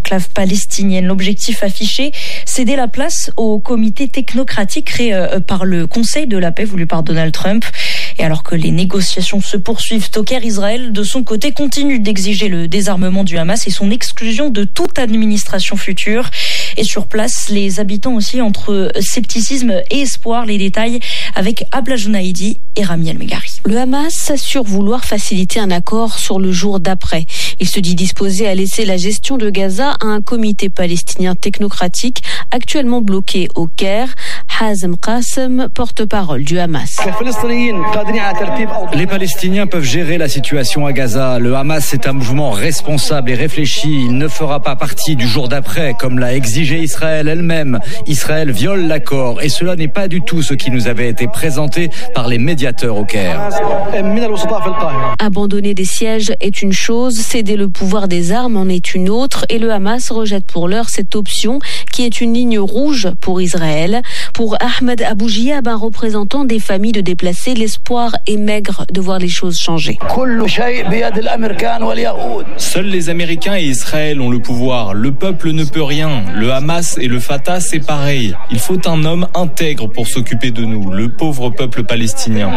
l'enclave palestinienne. L'objectif affiché, céder la place au comité technocratique créé par le Conseil de la paix voulu par Donald Trump. Et alors que les négociations se poursuivent au Caire, Israël, de son côté, continue d'exiger le désarmement du Hamas et son exclusion de toute administration future. Et sur place, les habitants aussi entre scepticisme et espoir. Les détails avec Abla Jounaidi et Rami El-Megari. Le Hamas assure vouloir faciliter un accord sur le jour d'après. Il se dit disposé à laisser la gestion de Gaza à un comité palestinien technocratique actuellement bloqué au Caire. Hazem Qassem, porte-parole du Hamas. Les Palestiniens peuvent gérer la situation à Gaza. Le Hamas est un mouvement responsable et réfléchi. Il ne fera pas partie du jour d'après, comme l'a exigé Israël elle-même. Israël viole l'accord et cela n'est pas du tout ce qui nous avait été présenté par les médiateurs au Caire. Abandonner des sièges est une chose, céder le pouvoir des armes en est une autre et le Hamas rejette pour l'heure cette option qui est une ligne rouge pour Israël. Pour Ahmed Aboujiab, un représentant des familles de déplacés, l'espoir est maigre de voir les choses changer. Seuls les Américains et Israël ont le pouvoir. Le peuple ne peut rien. Le Hamas et le Fatah, c'est pareil. Il faut un homme intègre pour s'occuper de nous, le pauvre peuple palestinien.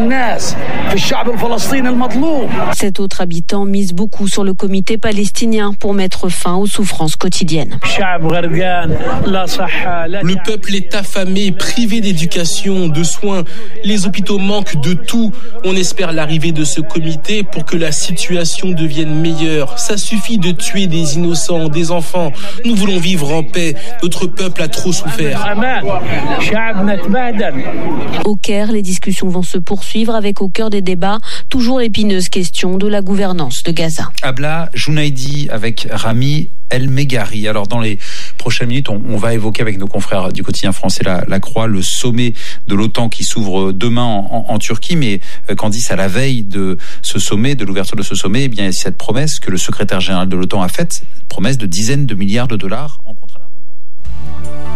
Cet autre habitant mise beaucoup sur le comité palestinien pour mettre fin aux souffrances quotidiennes. Le peuple est affamé, privé d'éducation, de soins. Les hôpitaux manquent de tout. On espère l'arrivée de ce comité pour que la situation devienne meilleure. Ça suffit de tuer des innocents, des enfants. Nous voulons vivre en paix. Notre peuple a trop souffert. Au Caire, les discussions vont se poursuivre avec au cœur des débats toujours l'épineuse question de la gouvernance de Gaza. Abla Jounaidi avec Rami El-Megari. Alors dans les prochaines minutes, on va évoquer avec nos confrères du quotidien français La Croix le sommet de l'OTAN qui s'ouvre demain en Turquie. Mais Candice, à la veille de ce sommet, de l'ouverture de ce sommet, eh bien cette promesse que le secrétaire général de l'OTAN a faite, promesse de dizaines de milliards de dollars en contrat d'armement.